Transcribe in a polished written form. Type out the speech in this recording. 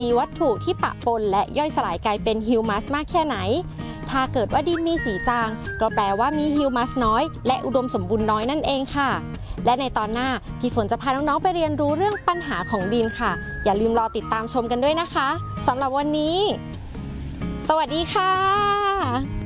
มีวัตถุที่ปะปนและย่อยสลายกลายเป็นฮิวมัสมากแค่ไหนถ้าเกิดว่าดินมีสีจางก็แปลว่ามีฮิวมัสน้อยและอุดมสมบูรณ์น้อยนั่นเองค่ะและในตอนหน้าพี่ฝนจะพาน้องๆไปเรียนรู้เรื่องปัญหาของดินค่ะอย่าลืมรอติดตามชมกันด้วยนะคะสำหรับวันนี้สวัสดีค่ะ